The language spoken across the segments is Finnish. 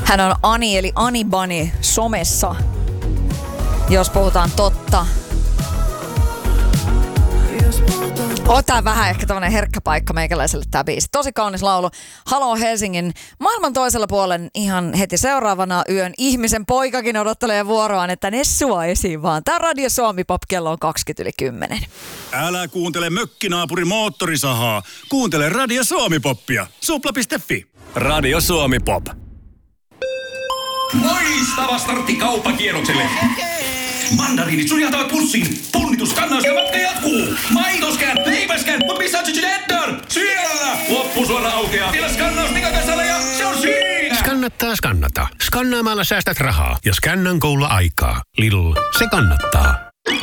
Hän on Ani eli Anibani somessa, jos puhutaan totta. Ota vähän ehkä tämmönen herkkä paikka meikäläiselle tää biisi. Tosi kaunis laulu. Haloo Helsingin maailman toisella puolen ihan heti seuraavana yön ihmisen poikakin odottelee vuoroaan, että ne sua esiin vaan. Tää Radio Suomi Pop, kello on 20:10. Älä kuuntele mökkinaapuri moottorisahaa. Kuuntele Radio Suomi Poppia. Supla.fi. Radio Suomi Pop. Loistava startti kauppakierrokselle. Mandariinit suljataan pussiin. Punnitus, kannaus ja matka jatkuu. Maitoskään, leipäskään, mutta missä on Cheddar? Siellä! Loppusuora aukeaa. Vielä skannaus Nikakasalle ja se on siinä! Skannata. Skannaamalla säästät rahaa ja skännan koululla aikaa. Lidl, se kannattaa.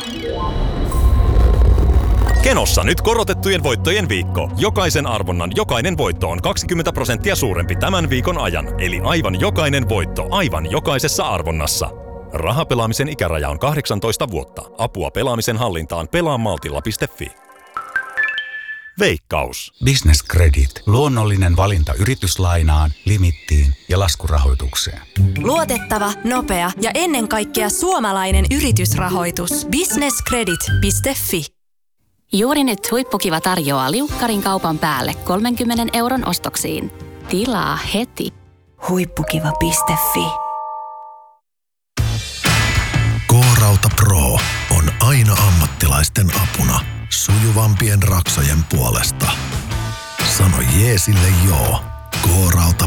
Kenossa nyt korotettujen voittojen viikko. Jokaisen arvonnan jokainen voitto on 20% suurempi tämän viikon ajan. Eli aivan jokainen voitto aivan jokaisessa arvonnassa. Rahapelaamisen ikäraja on 18 vuotta. Apua pelaamisen hallintaan pelaamaltilla.fi. Veikkaus. Business Credit. Luonnollinen valinta yrityslainaan, limittiin ja laskurahoitukseen. Luotettava, nopea ja ennen kaikkea suomalainen yritysrahoitus. Businesscredit.fi. Juuri nyt Huippukiva tarjoaa liukkarin kaupan päälle 30 € ostoksiin. Tilaa heti. Huippukiva.fi. K-Rauta Pro on aina ammattilaisten apuna sujuvampien raksojen puolesta. Sano jeesille joo. K-Rauta